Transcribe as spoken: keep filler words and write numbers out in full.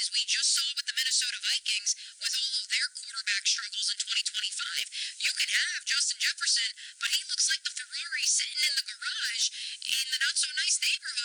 As we just saw with the Minnesota Vikings with all of their quarterback struggles in twenty twenty-five. You could have Justin Jefferson, but he looks like the Ferrari sitting in the garage in the not-so-nice neighborhood.